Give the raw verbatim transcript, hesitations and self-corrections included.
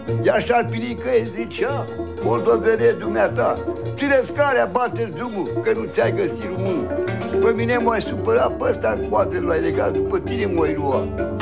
Ea șarpinică îi zicea, moldovene dumneata, ține-ți calea, bate-ți drumul, că nu ți-ai găsit românul. Pe mine m-ai supărat, pe ăsta în coadă l-ai legat, după tine m-ai luat.